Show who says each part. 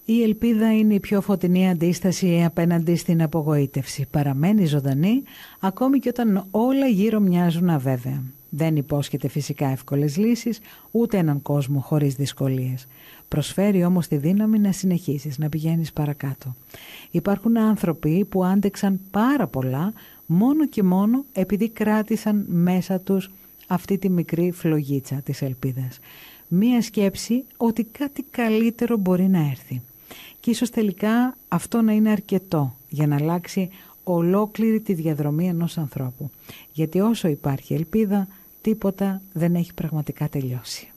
Speaker 1: Η ελπίδα είναι η πιο φωτεινή αντίσταση απέναντι στην απογοήτευση. Παραμένει ζωντανή ακόμη και όταν όλα γύρω μοιάζουν αβέβαια. Δεν υπόσχεται φυσικά εύκολες λύσεις, ούτε έναν κόσμο χωρίς δυσκολίες. Προσφέρει όμως τη δύναμη να συνεχίσεις, να πηγαίνεις παρακάτω. Υπάρχουν άνθρωποι που άντεξαν πάρα πολλά μόνο και μόνο επειδή κράτησαν μέσα τους αυτή τη μικρή φλογίτσα της ελπίδας. Μία σκέψη ότι κάτι καλύτερο μπορεί να έρθει. Και ίσως τελικά αυτό να είναι αρκετό για να αλλάξει ολόκληρη τη διαδρομή ενός ανθρώπου. Γιατί όσο υπάρχει ελπίδα, τίποτα δεν έχει πραγματικά τελειώσει.